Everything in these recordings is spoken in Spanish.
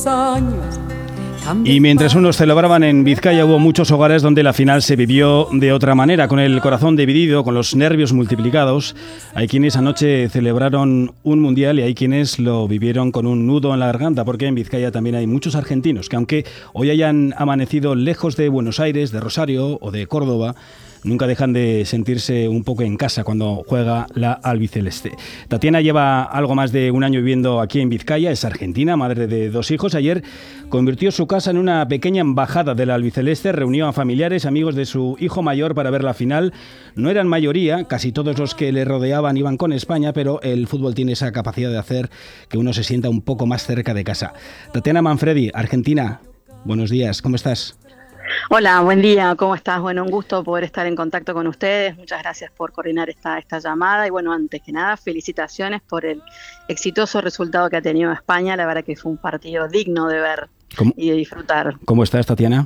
Y mientras unos celebraban en Vizcaya, hubo muchos hogares donde la final se vivió de otra manera, con el corazón dividido, con los nervios multiplicados. Hay quienes anoche celebraron un mundial y hay quienes lo vivieron con un nudo en la garganta, porque en Vizcaya también hay muchos argentinos que, aunque hoy hayan amanecido lejos de Buenos Aires, de Rosario o de Córdoba, nunca dejan de sentirse un poco en casa cuando juega la albiceleste. Tatiana lleva algo más de un año viviendo aquí en Vizcaya, es argentina, madre de 2 hijos. Ayer convirtió su casa en una pequeña embajada de la albiceleste, reunió a familiares, amigos de su hijo mayor para ver la final. No eran mayoría, casi todos los que le rodeaban iban con España, pero el fútbol tiene esa capacidad de hacer que uno se sienta un poco más cerca de casa. Tatiana Manfredi, Argentina, buenos días, ¿cómo estás? Hola, buen día, ¿cómo estás? Bueno, un gusto poder estar en contacto con ustedes. Muchas gracias por coordinar esta llamada. Y bueno, antes que nada, felicitaciones por el exitoso resultado que ha tenido España. La verdad que fue un partido digno de ver y de disfrutar. ¿Cómo estás, Tatiana?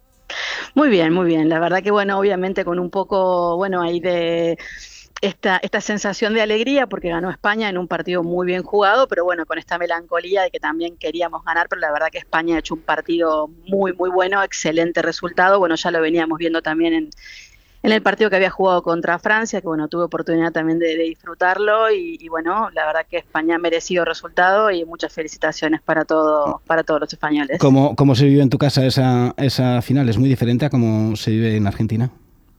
Muy bien, muy bien. La verdad que bueno, obviamente con un poco, bueno, ahí de esta sensación de alegría porque ganó España en un partido muy bien jugado, pero bueno, con esta melancolía de que también queríamos ganar, pero la verdad que España ha hecho un partido muy, muy bueno, excelente resultado. Bueno, ya lo veníamos viendo también en el partido que había jugado contra Francia, que bueno, tuve oportunidad también de disfrutarlo y bueno, la verdad que España ha merecido resultado y muchas felicitaciones para todos los españoles. ¿Cómo se vive en tu casa esa final? ¿Es muy diferente a cómo se vive en Argentina?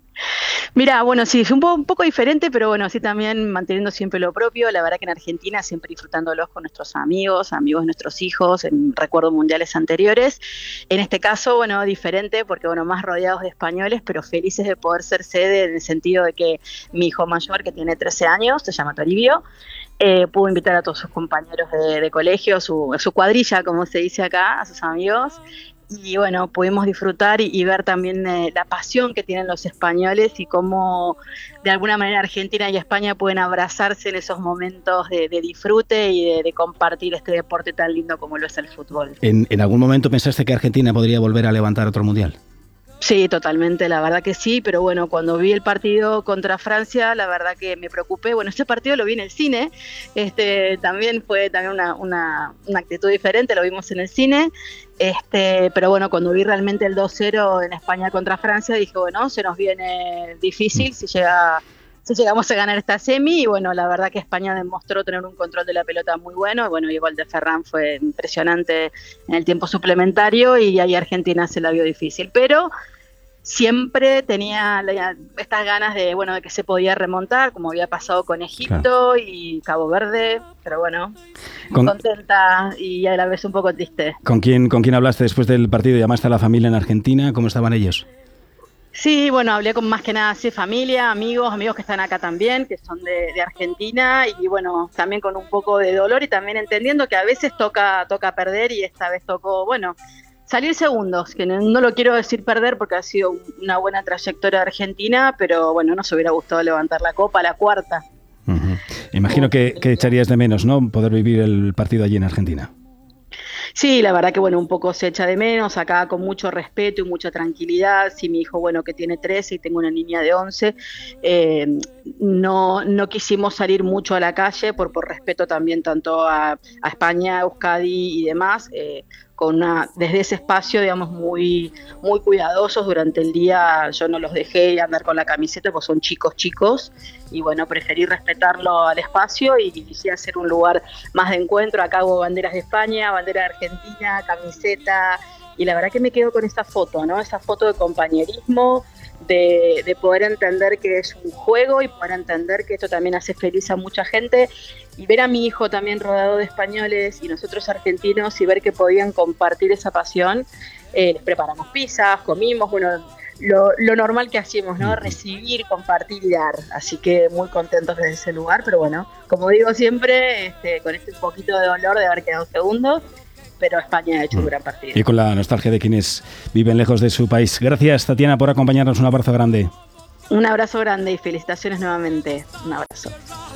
Mira, bueno, sí, es un poco diferente, pero bueno, sí también manteniendo siempre lo propio. La verdad que en Argentina siempre disfrutándolos con nuestros amigos de nuestros hijos, en recuerdo mundiales anteriores. En este caso, bueno, diferente porque, bueno, más rodeados de españoles, pero felices de poder ser sede en el sentido de que mi hijo mayor, que tiene 13 años, se llama Toribio, pudo invitar a todos sus compañeros de colegio, su cuadrilla, como se dice acá, a sus amigos. Y bueno, pudimos disfrutar y ver también la pasión que tienen los españoles y cómo de alguna manera Argentina y España pueden abrazarse en esos momentos de disfrute y de compartir este deporte tan lindo como lo es el fútbol. ¿En algún momento pensaste que Argentina podría volver a levantar otro mundial? Sí, totalmente, la verdad que sí, pero bueno, cuando vi el partido contra Francia, la verdad que me preocupé. Bueno, este partido lo vi en el cine, también fue una actitud diferente, lo vimos en el cine, pero bueno, cuando vi realmente el 2-0 en España contra Francia, dije, bueno, se nos viene difícil si llegamos a ganar esta semi, y bueno, la verdad que España demostró tener un control de la pelota muy bueno, y bueno, y el gol de Ferran fue impresionante en el tiempo suplementario, y ahí Argentina se la vio difícil, pero siempre tenía estas ganas de que se podía remontar, como había pasado con Egipto y Cabo Verde, pero bueno, contenta y a la vez un poco triste. ¿Con quién hablaste después del partido? ¿Llamaste a la familia en Argentina? ¿Cómo estaban ellos? Sí, bueno, hablé con más que nada familia, amigos que están acá también, que son de Argentina, y bueno, también con un poco de dolor y también entendiendo que a veces toca perder, y esta vez tocó, salir segundos, que no lo quiero decir perder porque ha sido una buena trayectoria de Argentina, pero bueno, nos hubiera gustado levantar la copa, la cuarta. Uh-huh. Imagino que echarías de menos, ¿no?, poder vivir el partido allí en Argentina. Sí, la verdad que un poco se echa de menos, acá con mucho respeto y mucha tranquilidad. Sí, mi hijo, que tiene 13 y tengo una niña de 11, no quisimos salir mucho a la calle por respeto también tanto a España, Euskadi y demás, desde ese espacio, digamos, muy, muy cuidadosos durante el día. Yo no los dejé andar con la camiseta porque son chicos, y bueno, preferí respetarlo al espacio y quise hacer un lugar más de encuentro. Acá hubo banderas de España, bandera de Argentina, camiseta, y la verdad que me quedo con esa foto, ¿no? Esa foto de compañerismo, de poder entender que es un juego y poder entender que esto también hace feliz a mucha gente, y ver a mi hijo también rodeado de españoles y nosotros argentinos, y ver que podían compartir esa pasión. Les preparamos pizzas, comimos, lo normal que hacemos, ¿no? Recibir, compartir y dar. Así que muy contentos desde ese lugar, pero bueno, como digo siempre, con un poquito de dolor de haber quedado segundos, pero España ha hecho un gran partido. Y con la nostalgia de quienes viven lejos de su país. Gracias, Tatiana, por acompañarnos. Un abrazo grande. Un abrazo grande y felicitaciones nuevamente. Un abrazo.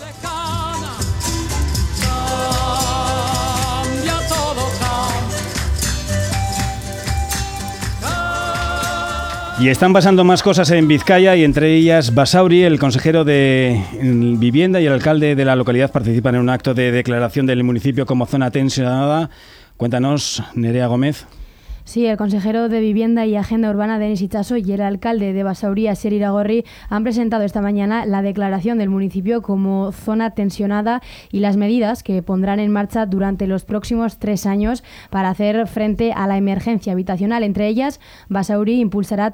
Y están pasando más cosas en Vizcaya, y entre ellas Basauri, el consejero de Vivienda, y el alcalde de la localidad participan en un acto de declaración del municipio como zona tensionada, Cuéntanos, Nerea Gómez. Sí, el consejero de Vivienda y Agenda Urbana, Denis Itxaso, y el alcalde de Basauri, Asier Iragorri, han presentado esta mañana la declaración del municipio como zona tensionada y las medidas que pondrán en marcha durante los próximos 3 años para hacer frente a la emergencia habitacional. Entre ellas, Basauri impulsará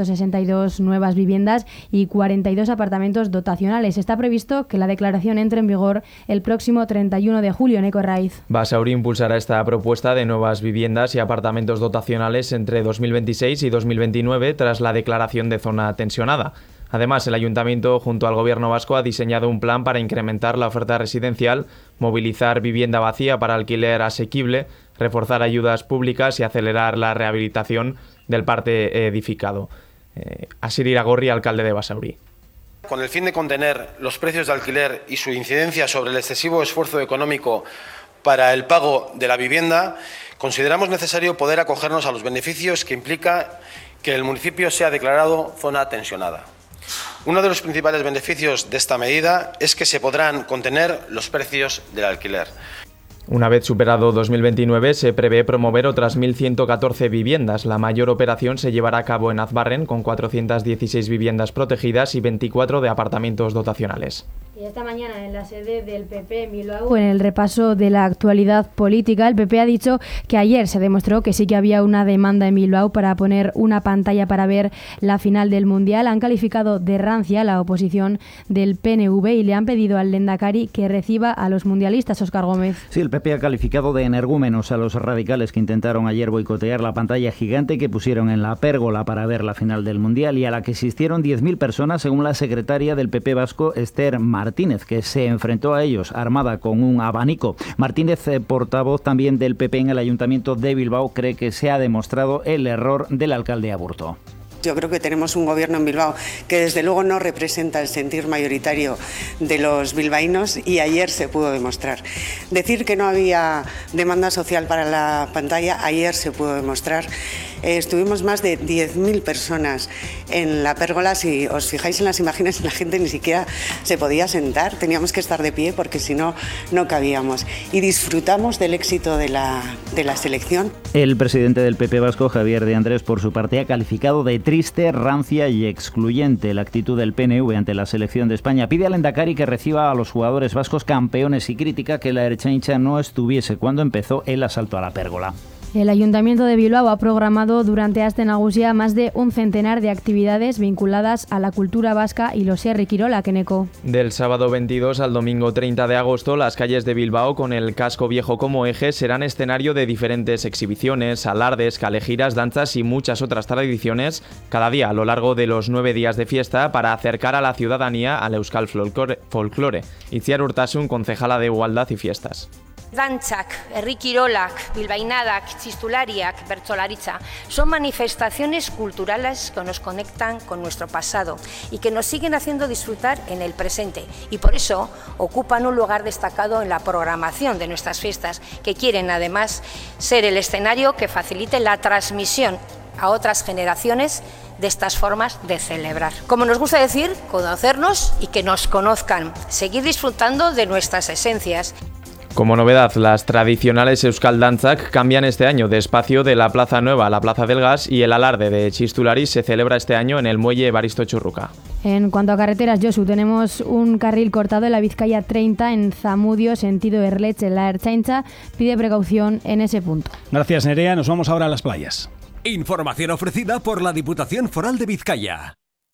362 nuevas viviendas y 42 apartamentos dotacionales. Está previsto que la declaración entre en vigor el próximo 31 de julio. Neco Raiz. Basauri impulsará esta propuesta de nuevas viviendas y apartamentos dotacionales entre 2026 y 2029 tras la declaración de zona tensionada. Además, el Ayuntamiento, junto al Gobierno vasco, ha diseñado un plan para incrementar la oferta residencial, movilizar vivienda vacía para alquiler asequible, reforzar ayudas públicas y acelerar la rehabilitación del parque edificado. Asier Iragorri, alcalde de Basauri. Con el fin de contener los precios de alquiler y su incidencia sobre el excesivo esfuerzo económico para el pago de la vivienda, consideramos necesario poder acogernos a los beneficios que implica que el municipio sea declarado zona tensionada. Uno de los principales beneficios de esta medida es que se podrán contener los precios del alquiler. Una vez superado 2029, se prevé promover otras 1.114 viviendas. La mayor operación se llevará a cabo en Azbarren, con 416 viviendas protegidas y 24 de apartamentos dotacionales. Y esta mañana en la sede del PP en Bilbao, en el repaso de la actualidad política, el PP ha dicho que ayer se demostró que sí que había una demanda en Bilbao para poner una pantalla para ver la final del Mundial. Han calificado de rancia la oposición del PNV y le han pedido al Lehendakari que reciba a los mundialistas. Óscar Gómez. Sí, el PP ha calificado de energúmenos a los radicales que intentaron ayer boicotear la pantalla gigante que pusieron en la pérgola para ver la final del Mundial y a la que asistieron 10.000 personas, según la secretaria del PP vasco, Esther Martínez, que se enfrentó a ellos armada con un abanico. Martínez, portavoz también del PP en el Ayuntamiento de Bilbao, cree que se ha demostrado el error del alcalde Aburto. Yo creo que tenemos un gobierno en Bilbao que desde luego no representa el sentir mayoritario de los bilbaínos y ayer se pudo demostrar. Decir que no había demanda social para la pantalla, ayer se pudo demostrar. Estuvimos más de 10.000 personas en la pérgola. Si os fijáis en las imágenes, la gente ni siquiera se podía sentar, teníamos que estar de pie porque si no, no cabíamos. Y disfrutamos del éxito de la selección. El presidente del PP vasco, Javier de Andrés, por su parte, ha calificado de triste, rancia y excluyente la actitud del PNV ante la selección de España. Pide al Lehendakari que reciba a los jugadores vascos campeones y critica que la Ertzaintza no estuviese cuando empezó el asalto a la pérgola. El Ayuntamiento de Bilbao ha programado durante Aste Nagusia más de un centenar de actividades vinculadas a la cultura vasca y los herri kirola, Keneco. Del sábado 22 al domingo 30 de agosto, las calles de Bilbao, con el casco viejo como eje, serán escenario de diferentes exhibiciones, alardes, calejiras, danzas y muchas otras tradiciones, cada día a lo largo de los 9 días de fiesta, para acercar a la ciudadanía al euskal folklore. Itziar Urtasun, concejala de Igualdad y Fiestas. Dantzak, herri kirolak, bilbainadak, txistulariak, bertsolaritza, son manifestaciones culturales que nos conectan con nuestro pasado y que nos siguen haciendo disfrutar en el presente y por eso ocupan un lugar destacado en la programación de nuestras fiestas, que quieren además ser el escenario que facilite la transmisión a otras generaciones de estas formas de celebrar. Como nos gusta decir, conocernos y que nos conozcan, seguir disfrutando de nuestras esencias. Como novedad, las tradicionales Euskal Dantzak cambian este año de espacio de la Plaza Nueva a la Plaza del Gas y el alarde de Txistulari se celebra este año en el muelle Evaristo Churruca. En cuanto a carreteras, Josu, tenemos un carril cortado en la Vizcaya 30 en Zamudio, sentido Erleche. La Ertzaintza pide precaución en ese punto. Gracias, Nerea. Nos vamos ahora a las playas. Información ofrecida por la Diputación Foral de Vizcaya.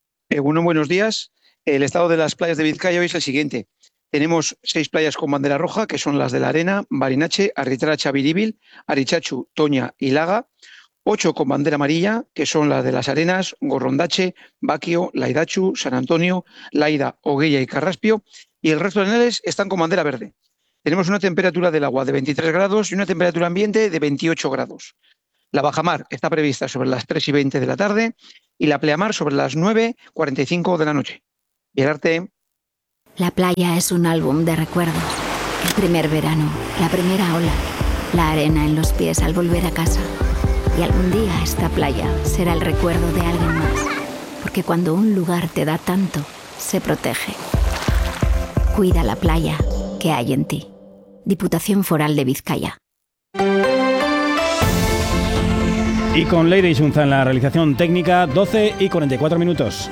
Buenos días. El estado de las playas de Vizcaya hoy es el siguiente. Tenemos 6 playas con bandera roja, que son las de La Arena, Barinache, Arritracha, Biribil, Arichachu, Toña y Laga. 8 con bandera amarilla, que son las de Las Arenas, Gorrondache, Baquio, Laidachu, San Antonio, Laida, Ogueya y Carraspio. Y el resto de arenales están con bandera verde. Tenemos una temperatura del agua de 23 grados y una temperatura ambiente de 28 grados. La bajamar está prevista sobre las 3:20 de la tarde y la pleamar sobre las 9:45 de la noche. Viajarte. La playa es un álbum de recuerdos. El primer verano, la primera ola, la arena en los pies al volver a casa. Y algún día esta playa será el recuerdo de alguien más. Porque cuando un lugar te da tanto, se protege. Cuida la playa que hay en ti. Diputación Foral de Vizcaya. Y con Leire Isunza en la realización técnica, 12 y 44 minutos.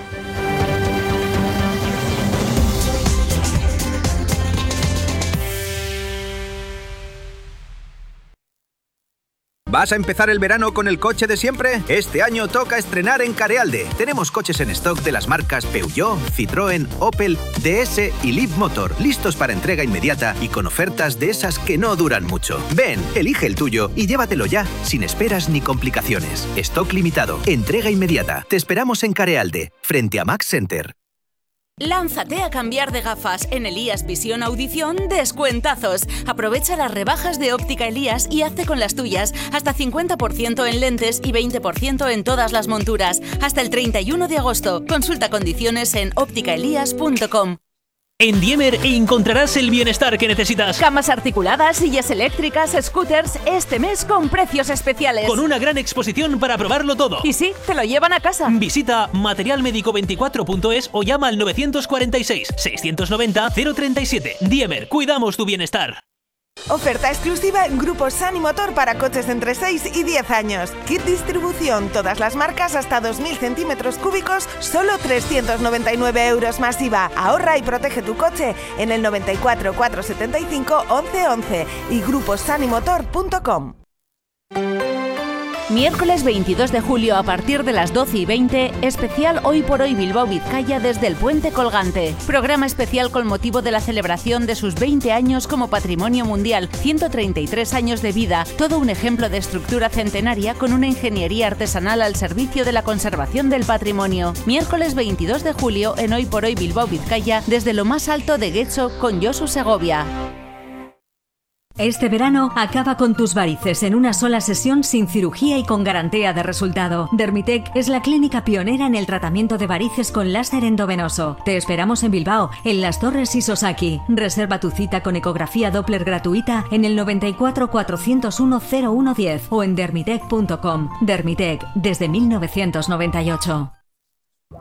¿Vas a empezar el verano con el coche de siempre? Este año toca estrenar en Carealde. Tenemos coches en stock de las marcas Peugeot, Citroën, Opel, DS y Leapmotor, listos para entrega inmediata y con ofertas de esas que no duran mucho. Ven, elige el tuyo y llévatelo ya, sin esperas ni complicaciones. Stock limitado, entrega inmediata. Te esperamos en Carealde, frente a Max Center. Lánzate a cambiar de gafas. En Elías Visión Audición, descuentazos. Aprovecha las rebajas de Óptica Elías y hazte con las tuyas. Hasta 50% en lentes y 20% en todas las monturas. Hasta el 31 de agosto. Consulta condiciones en ópticaelías.com. En Diemer encontrarás el bienestar que necesitas. Camas articuladas, sillas eléctricas, scooters, este mes con precios especiales. Con una gran exposición para probarlo todo. Y sí, te lo llevan a casa. Visita materialmedico24.es o llama al 946 690 037. Diemer, cuidamos tu bienestar. Oferta exclusiva en Grupo Sani Motor para coches entre 6 y 10 años. Kit distribución, todas las marcas hasta 2.000 centímetros cúbicos, solo 399 euros más IVA. Ahorra y protege tu coche en el 94 475 1111 y gruposanimotor.com. Miércoles 22 de julio a partir de las 12:20, especial Hoy por Hoy Bilbao Vizcaya desde el Puente Colgante. Programa especial con motivo de la celebración de sus 20 años como Patrimonio Mundial, 133 años de vida, todo un ejemplo de estructura centenaria con una ingeniería artesanal al servicio de la conservación del patrimonio. Miércoles 22 de julio en Hoy por Hoy Bilbao Vizcaya desde lo más alto de Getxo con Josu Segovia. Este verano acaba con tus varices en una sola sesión sin cirugía y con garantía de resultado. Dermitec es la clínica pionera en el tratamiento de varices con láser endovenoso. Te esperamos en Bilbao, en Las Torres y Sosaki. Reserva tu cita con ecografía Doppler gratuita en el 94 401 0110 o en dermitec.com. Dermitec, desde 1998.